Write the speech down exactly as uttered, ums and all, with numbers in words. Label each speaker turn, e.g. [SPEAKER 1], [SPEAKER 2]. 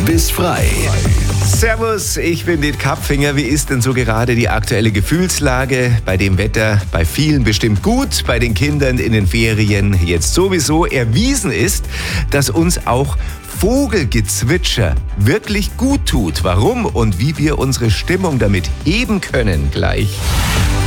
[SPEAKER 1] bist frei.
[SPEAKER 2] Servus, ich bin Dit Kapfinger. Wie ist denn so gerade die aktuelle Gefühlslage? Bei dem Wetter bei vielen bestimmt gut, bei den Kindern in den Ferien jetzt sowieso. Erwiesen ist, dass uns auch Vogelgezwitscher wirklich gut tut. Warum und wie wir unsere Stimmung damit heben können, gleich